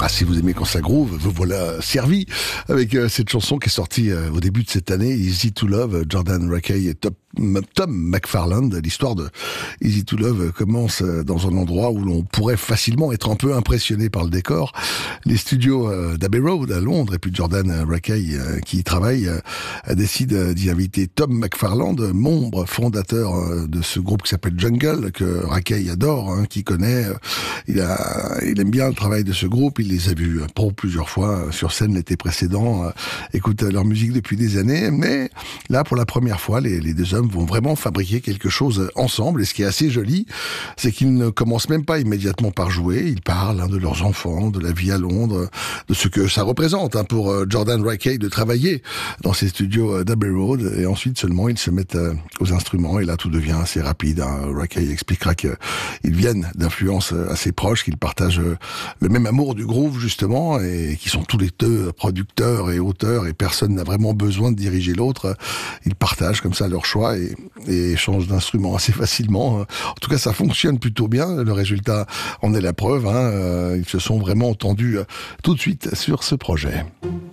si vous aimez quand ça groove, vous voilà servi avec cette chanson qui est sortie au début de cette année, Easy to Love, Jordan Rakei et Tom McFarland. L'histoire de Easy to Love commence dans un endroit où l'on pourrait facilement être un peu impressionné par le décor. Les studios d'Abbey Road à Londres, et puis Jordan Rakei qui y travaille décide d'y inviter Tom McFarland, membre fondateur de ce groupe qui s'appelle Jungle, que Rakei adore, qui connaît. Il aime bien le travail de ce groupe, il les a vus pour plusieurs fois sur scène l'été précédent, écoute leur musique depuis des années, mais là pour la première fois les deux hommes vont vraiment fabriquer quelque chose ensemble, et ce qui est assez joli, c'est qu'ils ne commencent même pas immédiatement par jouer, ils parlent de leurs enfants, de la vie à Londres, de ce que ça représente pour Jordan Rakei de travailler dans ces studios d'Abbey Road, et ensuite seulement ils se mettent aux instruments, et là tout devient assez rapide. Rakei expliquera qu'ils viennent d'influences assez proches, qu'ils partagent le même amour du groove justement, et qui sont tous les deux producteurs et auteurs, et personne n'a vraiment besoin de diriger l'autre. Ils partagent comme ça leur choix et changent d'instrument assez facilement. En tout cas, ça fonctionne plutôt bien. Le résultat en est la preuve. Ils se sont vraiment entendus tout de suite sur ce projet.